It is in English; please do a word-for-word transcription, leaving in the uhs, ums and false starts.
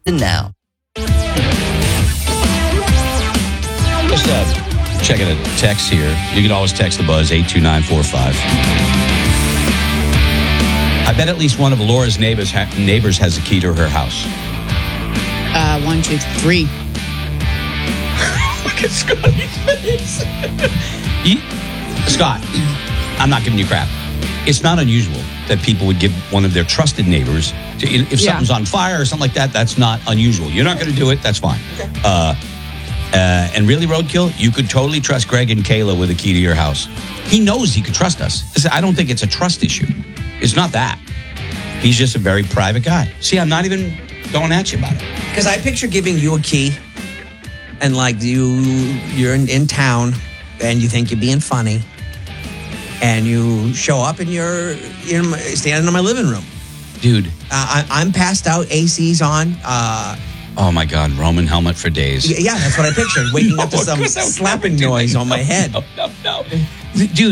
now. Just uh, checking a text here. You can always text the Buzz, eight two nine four five. I bet at least one of Laura's neighbors, ha- neighbors has a key to her house. Uh, one, two, three. Look at Scotty's face. You, Scott, I'm not giving you crap. It's not unusual that people would give one of their trusted neighbors, to, if Yeah. something's on fire or something like that, that's not unusual. You're not going to do it, that's fine. Uh, uh, and really, Roadkill, you could totally trust Greg and Kayla with a key to your house. He knows he could trust us. Listen, I don't think it's a trust issue. It's not that. He's just a very private guy. See, I'm not even going at you about it. Because I picture giving you a key, and like you, you're in, in town, and you think you're being funny, and you show up, and you're you know standing in my living room, Dude. Uh, I, I'm passed out, A C's on. Uh, Oh, my God. Roman helmet for days. yeah, that's what I pictured. Waking No, up to some of course I would slapping never do noise that. on my head. No, no, no. Dude,